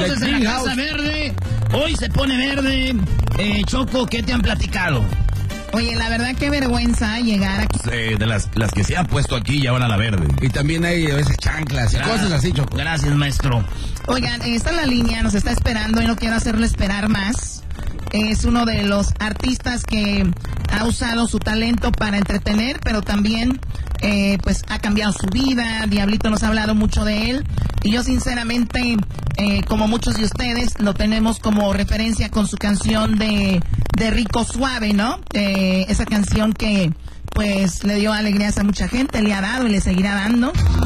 Entonces en la Casa Verde, hoy se pone verde. Choco, ¿qué te han platicado? Oye, la verdad qué vergüenza llegar aquí. De las que se han puesto aquí ya van a la verde. Y también hay a veces chanclas y cosas así, Choco. Gracias, maestro. Oigan, está en la línea, nos está esperando y no quiero hacerle esperar más. Es uno de los artistas que ha usado su talento para entretener, pero también pues ha cambiado su vida. Diablito nos ha hablado mucho de él. Y yo sinceramente, como muchos de ustedes, lo tenemos como referencia con su canción de Rico Suave, ¿no? Esa canción que pues le dio alegrías a mucha gente, le ha dado y le seguirá dando.